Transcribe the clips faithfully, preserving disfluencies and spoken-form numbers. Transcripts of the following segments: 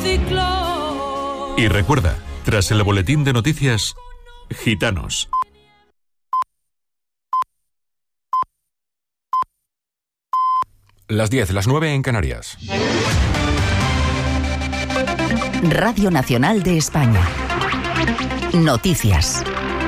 ciclón. Y recuerda, tras el boletín de noticias, Gitanos. Las diez, las nueve en Canarias. Radio Nacional de España. Noticias.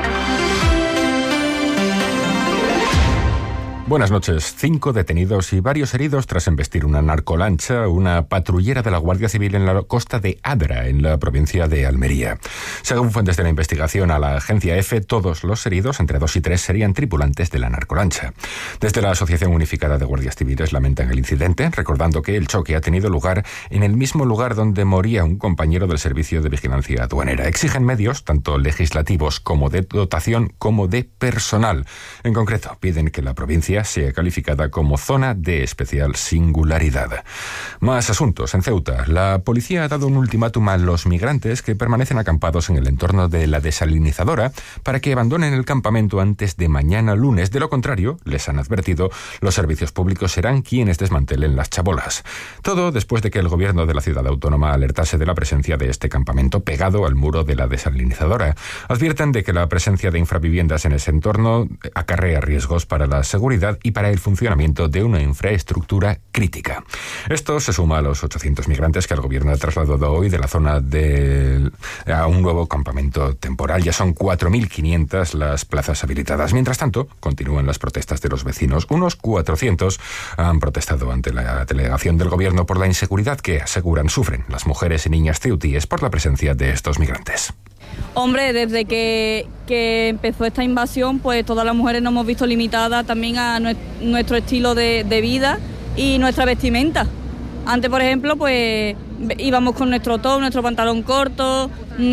Buenas noches. Cinco detenidos y varios heridos tras embestir una narcolancha, una patrullera de la Guardia Civil en la costa de Adra, en la provincia de Almería. Según fuentes de la investigación a la agencia EFE, todos los heridos, entre dos y tres, serían tripulantes de la narcolancha. Desde la Asociación Unificada de Guardias Civiles lamentan el incidente, recordando que el choque ha tenido lugar en el mismo lugar donde moría un compañero del Servicio de Vigilancia Aduanera. Exigen medios, tanto legislativos como de dotación, como de personal. En concreto, piden que la provincia sea calificada como zona de especial singularidad. Más asuntos. En Ceuta, la policía ha dado un ultimátum a los migrantes que permanecen acampados en el entorno de la desalinizadora para que abandonen el campamento antes de mañana lunes. De lo contrario, les han advertido, los servicios públicos serán quienes desmantelen las chabolas. Todo después de que el gobierno de la ciudad autónoma alertase de la presencia de este campamento pegado al muro de la desalinizadora. Advierten de que la presencia de infraviviendas en ese entorno acarrea riesgos para la seguridad y para el funcionamiento de una infraestructura crítica. Esto se suma a los ochocientos migrantes que el gobierno ha trasladado hoy de la zona de a un nuevo campamento temporal. Ya son cuatro mil quinientas las plazas habilitadas. Mientras tanto, continúan las protestas de los vecinos. Unos cuatrocientos han protestado ante la delegación del gobierno por la inseguridad que aseguran sufren las mujeres y niñas ceutíes por la presencia de estos migrantes. Hombre, desde que, que empezó esta invasión, pues todas las mujeres nos hemos visto limitadas también a nuestro estilo de, de vida y nuestra vestimenta. Antes, por ejemplo, pues íbamos con nuestro top, nuestro pantalón corto,